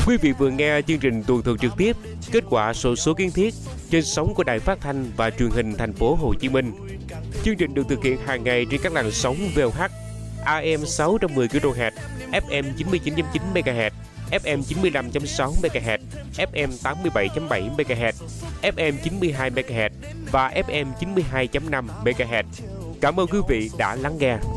Quý vị vừa nghe chương trình tuần thường trực tiếp kết quả xổ số kiến thiết trên sóng của Đài Phát thanh và Truyền hình Thành phố Hồ Chí Minh. Chương trình được thực hiện hàng ngày trên các làn sóng VOH, AM 610 kHz, FM 99.9 MHz, FM 95.6 MHz, FM 87.7 MHz, FM 92 MHz và FM 92.5 MHz. Cảm ơn quý vị đã lắng nghe.